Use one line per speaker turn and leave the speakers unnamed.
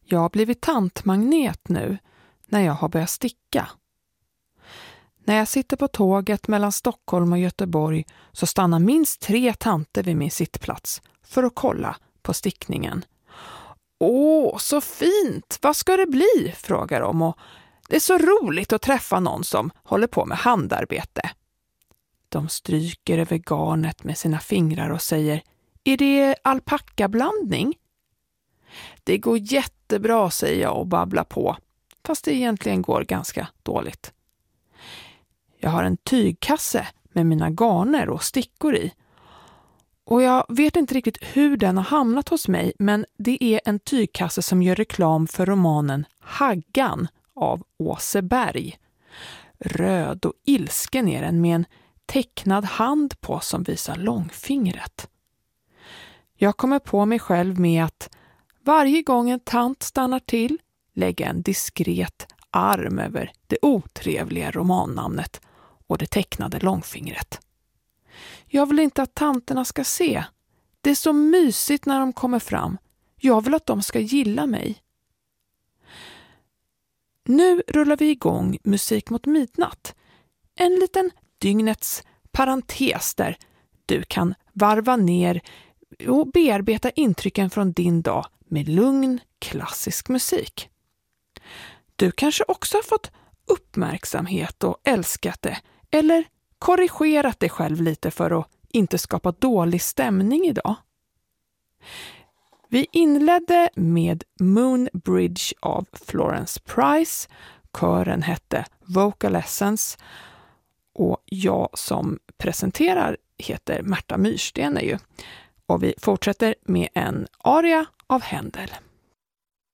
Jag har blivit tantmagnet nu när jag har börjat sticka. När jag sitter på tåget mellan Stockholm och Göteborg så stannar minst 3 tanter vid min sittplats för att kolla på stickningen. Åh, så fint! Vad ska det bli? Frågar de, och det är så roligt att träffa någon som håller på med handarbete. De stryker över garnet med sina fingrar och säger: är det alpackablandning? Det går jättebra, säger jag och babblar på, fast det egentligen går ganska dåligt. Jag har en tygkasse med mina garner och stickor i. Och jag vet inte riktigt hur den har hamnat hos mig, men det är en tygkasse som gör reklam för romanen Haggan av Åse Berg. Röd och ilsken är den med en tecknad hand på som visar långfingret. Jag kommer på mig själv med att varje gång en tant stannar till lägga en diskret arm över det otrevliga romannamnet och det tecknade långfingret. Jag vill inte att tanterna ska se. Det är så mysigt när de kommer fram. Jag vill att de ska gilla mig. Nu rullar vi igång Musik mot midnatt. En liten dygnets parentes där du kan varva ner och bearbeta intrycken från din dag med lugn klassisk musik. Du kanske också har fått uppmärksamhet och älskat det, eller korrigerat dig själv lite för att inte skapa dålig stämning idag. Vi inledde med Moon Bridge av Florence Price. Kören hette Vocal Essence och jag som presenterar heter Märta Myrsten ju. Och vi fortsätter med en aria av Händel.